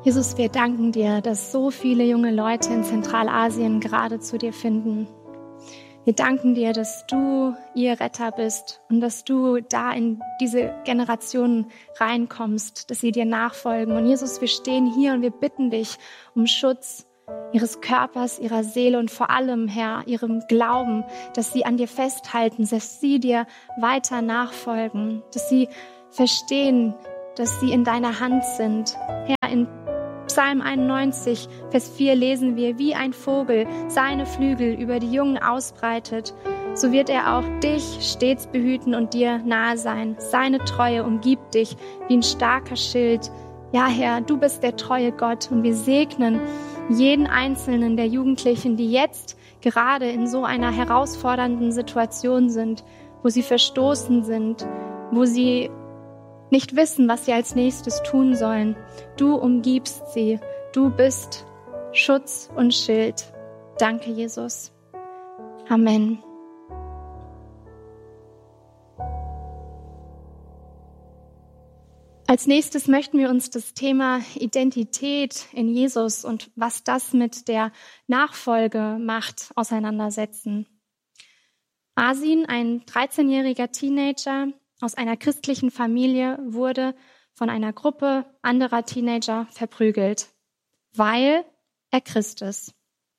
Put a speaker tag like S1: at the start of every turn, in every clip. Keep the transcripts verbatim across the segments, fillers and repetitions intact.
S1: Jesus, wir danken dir, dass so viele junge Leute in Zentralasien gerade zu dir finden. Wir danken dir, dass du ihr Retter bist und dass du da in diese Generationen reinkommst, dass sie dir nachfolgen. Und Jesus, wir stehen hier und wir bitten dich um Schutz ihres Körpers, ihrer Seele und vor allem, Herr, ihrem Glauben, dass sie an dir festhalten, dass sie dir weiter nachfolgen, dass sie verstehen, dass sie in deiner Hand sind. Herr, in Psalm einundneunzig, Vers vier lesen wir, wie ein Vogel seine Flügel über die Jungen ausbreitet, so wird er auch dich stets behüten und dir nahe sein. Seine Treue umgibt dich wie ein starker Schild. Ja, Herr, du bist der treue Gott und wir segnen jeden einzelnen der Jugendlichen, die jetzt gerade in so einer herausfordernden Situation sind, wo sie verstoßen sind, wo sie nicht wissen, was sie als nächstes tun sollen. Du umgibst sie. Du bist Schutz und Schild. Danke, Jesus. Amen. Als nächstes möchten wir uns das Thema Identität in Jesus und was das mit der Nachfolge macht, auseinandersetzen. Asin, ein dreizehnjähriger Teenager aus einer christlichen Familie, wurde von einer Gruppe anderer Teenager verprügelt, weil er Christ ist.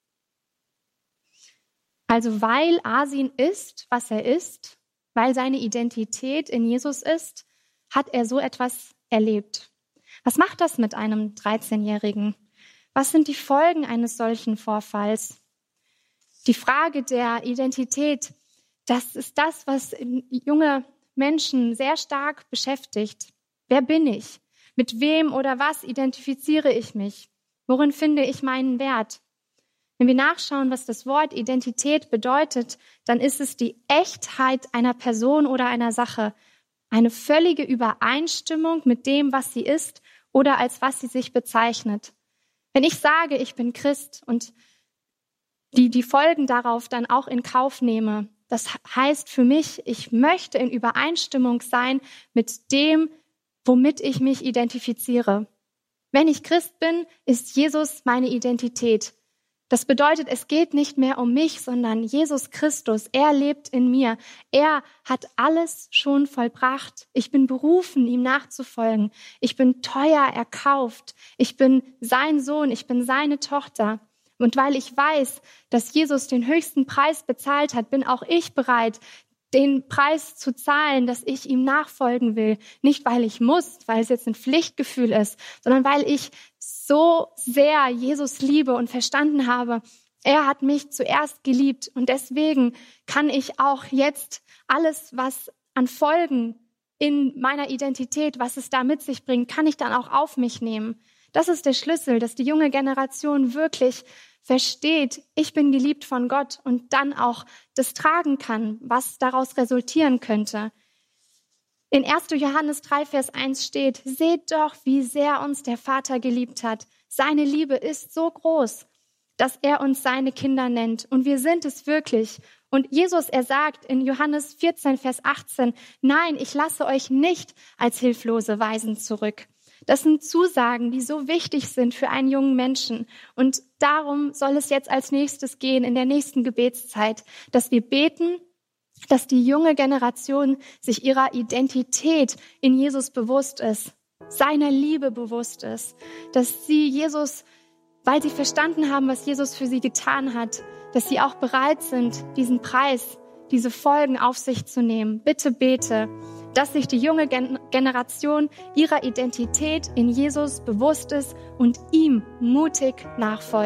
S1: Also weil Asin ist, was er ist, weil seine Identität in Jesus ist, hat er so etwas erlebt. Was macht das mit einem dreizehnjährigen? Was sind die Folgen eines solchen Vorfalls? Die Frage der Identität, das ist das, was junge Menschen sehr stark beschäftigt. Wer bin ich? Mit wem oder was identifiziere ich mich? Worin finde ich meinen Wert? Wenn wir nachschauen, was das Wort Identität bedeutet, dann ist es die Echtheit einer Person oder einer Sache. Eine völlige Übereinstimmung mit dem, was sie ist oder als was sie sich bezeichnet. Wenn ich sage, ich bin Christ und die, die Folgen darauf dann auch in Kauf nehme, das heißt für mich, ich möchte in Übereinstimmung sein mit dem, womit ich mich identifiziere. Wenn ich Christ bin, ist Jesus meine Identität. Das bedeutet, es geht nicht mehr um mich, sondern Jesus Christus. Er lebt in mir. Er hat alles schon vollbracht. Ich bin berufen, ihm nachzufolgen. Ich bin teuer erkauft. Ich bin sein Sohn. Ich bin seine Tochter. Und weil ich weiß, dass Jesus den höchsten Preis bezahlt hat, bin auch ich bereit, den Preis zu zahlen, dass ich ihm nachfolgen will. Nicht, weil ich muss, weil es jetzt ein Pflichtgefühl ist, sondern weil ich so sehr Jesus liebe und verstanden habe, er hat mich zuerst geliebt. Und deswegen kann ich auch jetzt alles, was an Folgen in meiner Identität, was es da mit sich bringt, kann ich dann auch auf mich nehmen. Das ist der Schlüssel, dass die junge Generation wirklich versteht, ich bin geliebt von Gott und dann auch das tragen kann, was daraus resultieren könnte. In erster Johannes drei, Vers eins steht, seht doch, wie sehr uns der Vater geliebt hat. Seine Liebe ist so groß, dass er uns seine Kinder nennt. Und wir sind es wirklich. Und Jesus, er sagt in Johannes vierzehn, Vers achtzehn, nein, ich lasse euch nicht als hilflose Waisen zurück. Das sind Zusagen, die so wichtig sind für einen jungen Menschen. Und darum soll es jetzt als nächstes gehen in der nächsten Gebetszeit, dass wir beten, dass die junge Generation sich ihrer Identität in Jesus bewusst ist, seiner Liebe bewusst ist, dass sie Jesus, weil sie verstanden haben, was Jesus für sie getan hat, dass sie auch bereit sind, diesen Preis, diese Folgen auf sich zu nehmen. Bitte bete, dass sich die junge Gen- Generation ihrer Identität in Jesus bewusst ist und ihm mutig nachfolgt.